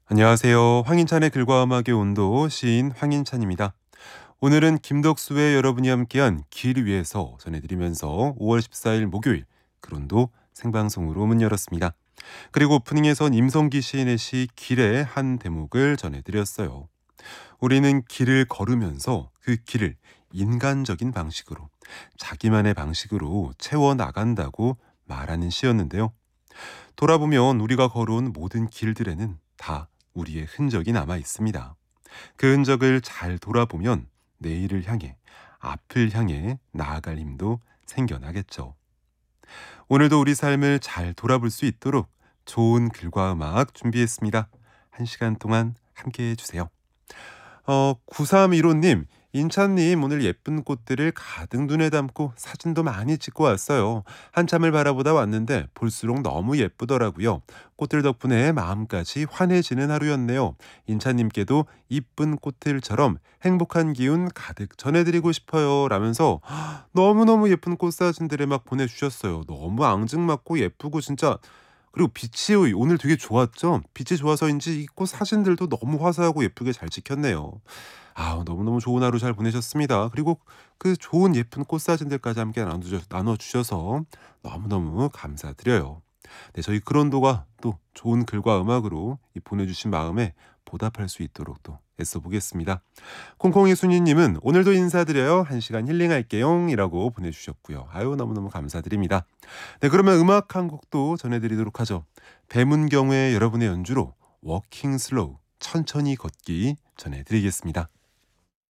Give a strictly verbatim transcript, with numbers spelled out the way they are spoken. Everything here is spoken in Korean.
안녕하세요. 황인찬의 글과 음악의 온도 시인 황인찬입니다. 오늘은 김덕수의 여러분이 함께한 길 위에서 전해드리면서 오월 십사일 목요일 글온도 생방송으로 문 열었습니다. 그리고 오프닝에선 임성기 시인의 시 길의 한 대목을 전해드렸어요. 우리는 길을 걸으면서 그 길을 인간적인 방식으로 자기만의 방식으로 채워나간다고 말하는 시였는데요. 돌아보면 우리가 걸어온 모든 길들에는 다 우리의 흔적이 남아 있습니다. 그 흔적을 잘 돌아보면 내일을 향해, 앞을 향해 나아갈 힘도 생겨나겠죠. 오늘도 우리 삶을 잘 돌아볼 수 있도록 좋은 글과 음악 준비했습니다. 한 시간 동안 함께 해주세요. 어, 구삼일오님, 인찬님 오늘 예쁜 꽃들을 가득 눈에 담고 사진도 많이 찍고 왔어요. 한참을 바라보다 왔는데 볼수록 너무 예쁘더라고요. 꽃들 덕분에 마음까지 환해지는 하루였네요. 인찬님께도 이쁜 꽃들처럼 행복한 기운 가득 전해드리고 싶어요. 라면서 너무너무 예쁜 꽃 사진들을 막 보내주셨어요. 너무 앙증맞고 예쁘고 진짜. 그리고 빛이 오늘 되게 좋았죠? 빛이 좋아서인지 이 꽃 사진들도 너무 화사하고 예쁘게 잘 찍혔네요. 아, 너무너무 좋은 하루 잘 보내셨습니다. 그리고 그 좋은 예쁜 꽃 사진들까지 함께 나눠주셔- 나눠주셔서 너무너무 감사드려요. 네, 저희 그런도가 또 좋은 글과 음악으로 이 보내주신 마음에 보답할 수 있도록 또 애써보겠습니다. 콩콩이 순이님은 오늘도 인사드려요. 한 시간 힐링할게요. 이라고 보내주셨고요. 아유, 너무너무 감사드립니다. 네, 그러면 음악 한 곡도 전해드리도록 하죠. 배문경의 여러분의 연주로 워킹 슬로우 천천히 걷기 전해드리겠습니다.